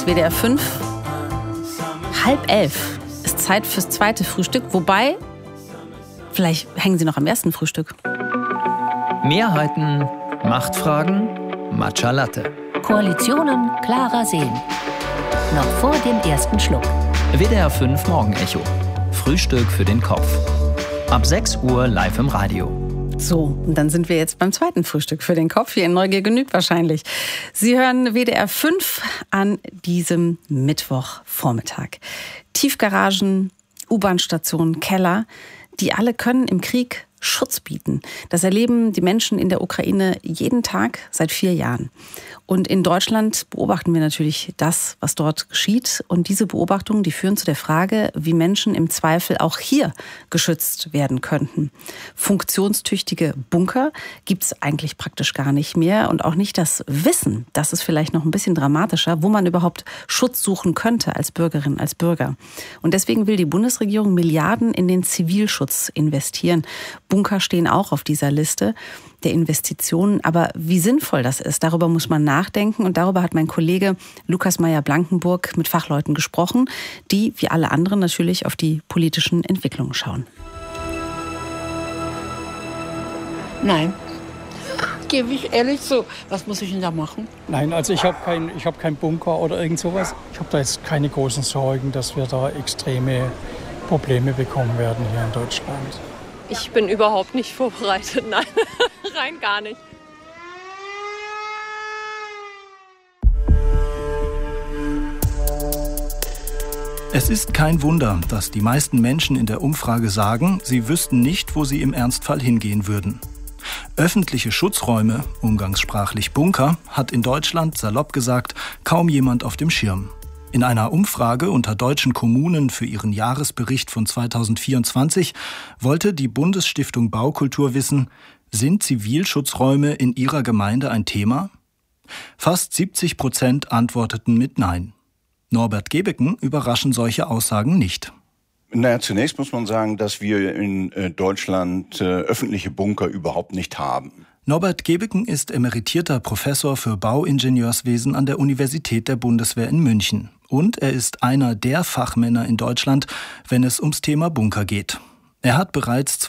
WDR 5. 10:30 ist Zeit fürs zweite Frühstück. Wobei, vielleicht hängen Sie noch am ersten Frühstück. Mehrheiten, Machtfragen, Matcha Latte. Koalitionen klarer sehen. Noch vor dem ersten Schluck. WDR 5 Morgenecho. Frühstück für den Kopf. Ab 6 Uhr live im Radio. So, und dann sind wir jetzt beim zweiten Frühstück für den Kopf. Hier in Neugier genügt wahrscheinlich. Sie hören WDR 5 an diesem Mittwochvormittag. Tiefgaragen, U-Bahn-Stationen, Keller, die alle können im Krieg Schutz bieten. Das erleben die Menschen in der Ukraine jeden Tag seit 4 Jahren. Und in Deutschland beobachten wir natürlich das, was dort geschieht. Und diese Beobachtungen, die führen zu der Frage, wie Menschen im Zweifel auch hier geschützt werden könnten. Funktionstüchtige Bunker gibt es eigentlich praktisch gar nicht mehr. Und auch nicht das Wissen, das ist vielleicht noch ein bisschen dramatischer, wo man überhaupt Schutz suchen könnte als Bürgerin, als Bürger. Und deswegen will die Bundesregierung Milliarden in den Zivilschutz investieren. Bunker stehen auch auf dieser Liste der Investitionen. Aber wie sinnvoll das ist, darüber muss man nachdenken. Und darüber hat mein Kollege Lukas Meyer-Blankenburg mit Fachleuten gesprochen, die, wie alle anderen, natürlich auf die politischen Entwicklungen schauen. Nein, gebe ich ehrlich zu. Was muss ich denn da machen? Nein, also ich habe kein Bunker oder irgend sowas. Ich habe da jetzt keine großen Sorgen, dass wir da extreme Probleme bekommen werden hier in Deutschland. Ich bin überhaupt nicht vorbereitet, nein, rein gar nicht. Es ist kein Wunder, dass die meisten Menschen in der Umfrage sagen, sie wüssten nicht, wo sie im Ernstfall hingehen würden. Öffentliche Schutzräume, umgangssprachlich Bunker, hat in Deutschland, salopp gesagt, kaum jemand auf dem Schirm. In einer Umfrage unter deutschen Kommunen für ihren Jahresbericht von 2024 wollte die Bundesstiftung Baukultur wissen, sind Zivilschutzräume in ihrer Gemeinde ein Thema? Fast 70% antworteten mit Nein. Norbert Gebeken überraschen solche Aussagen nicht. Naja, zunächst muss man sagen, dass wir in Deutschland öffentliche Bunker überhaupt nicht haben. Norbert Gebeken ist emeritierter Professor für Bauingenieurswesen an der Universität der Bundeswehr in München. Und er ist einer der Fachmänner in Deutschland, wenn es ums Thema Bunker geht. Er hat bereits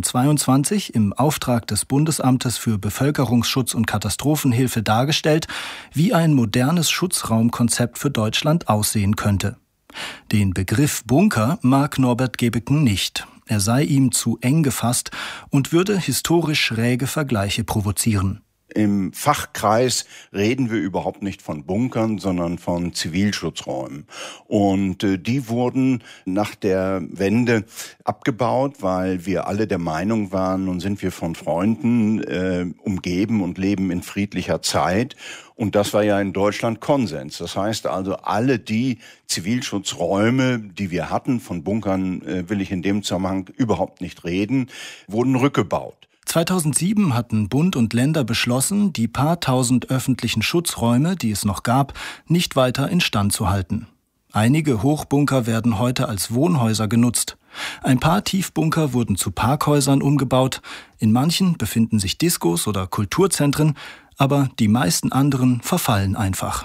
2022 im Auftrag des Bundesamtes für Bevölkerungsschutz und Katastrophenhilfe dargestellt, wie ein modernes Schutzraumkonzept für Deutschland aussehen könnte. Den Begriff Bunker mag Norbert Gebeken nicht. Er sei ihm zu eng gefasst und würde historisch schräge Vergleiche provozieren. Im Fachkreis reden wir überhaupt nicht von Bunkern, sondern von Zivilschutzräumen. Und die wurden nach der Wende abgebaut, weil wir alle der Meinung waren, nun sind wir von Freunden umgeben und leben in friedlicher Zeit. Und das war ja in Deutschland Konsens. Das heißt also, alle die Zivilschutzräume, die wir hatten, von Bunkern will ich in dem Zusammenhang überhaupt nicht reden, wurden rückgebaut. 2007 hatten Bund und Länder beschlossen, die paar tausend öffentlichen Schutzräume, die es noch gab, nicht weiter instand zu halten. Einige Hochbunker werden heute als Wohnhäuser genutzt. Ein paar Tiefbunker wurden zu Parkhäusern umgebaut. In manchen befinden sich Diskos oder Kulturzentren, aber die meisten anderen verfallen einfach.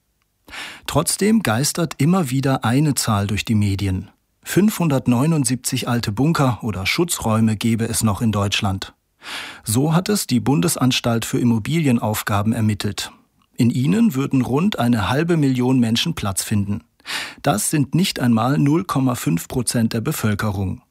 Trotzdem geistert immer wieder eine Zahl durch die Medien. 579 alte Bunker oder Schutzräume gäbe es noch in Deutschland. So hat es die Bundesanstalt für Immobilienaufgaben ermittelt. In ihnen würden rund 500.000 Menschen Platz finden. Das sind nicht einmal 0,5% der Bevölkerung.